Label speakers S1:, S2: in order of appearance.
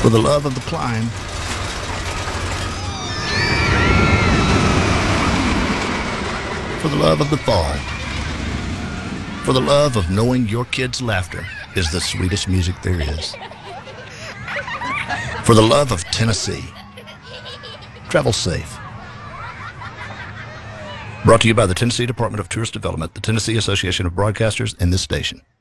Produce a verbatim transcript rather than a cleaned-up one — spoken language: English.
S1: For the love of the climb. For the love of the fall. For the love of knowing your kids' laughter is the sweetest music there is. For the love of Tennessee. Travel safe. Brought to you by the Tennessee Department of Tourist Development, the Tennessee Association of Broadcasters, and this station.